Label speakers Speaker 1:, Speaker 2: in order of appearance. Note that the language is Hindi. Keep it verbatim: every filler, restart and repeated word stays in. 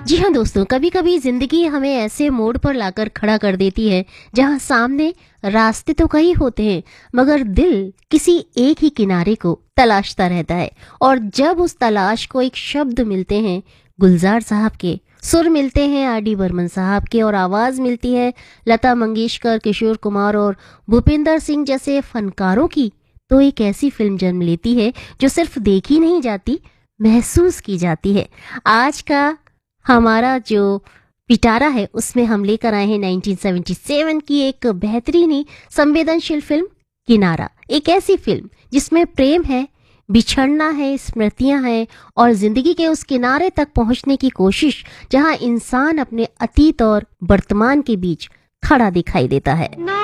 Speaker 1: जी हाँ दोस्तों, कभी कभी जिंदगी हमें ऐसे मोड़ पर लाकर खड़ा कर देती है जहाँ सामने रास्ते तो कई होते हैं, मगर दिल किसी एक ही किनारे को तलाशता रहता है। और जब उस तलाश को एक शब्द मिलते हैं, गुलजार साहब के सुर मिलते हैं, आर डी बर्मन साहब के, और आवाज मिलती है लता मंगेशकर, किशोर कुमार और भूपिंदर सिंह जैसे फनकारों की, तो एक ऐसी फिल्म जन्म लेती है जो सिर्फ देखी नहीं जाती, महसूस की जाती है। आज का हमारा जो पिटारा है उसमें हम लेकर आए हैं नाइनटीन सेवेंटी सेवन की एक बेहतरीन ही संवेदनशील फिल्म किनारा। एक ऐसी फिल्म जिसमें प्रेम है, बिछड़ना है, स्मृतियां हैं और जिंदगी के उस किनारे तक पहुंचने की कोशिश जहां इंसान अपने अतीत और वर्तमान के बीच खड़ा दिखाई देता है।